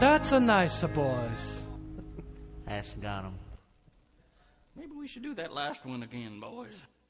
That's a nicer boys. Ask got 'em. Maybe we should do that last one again, boys.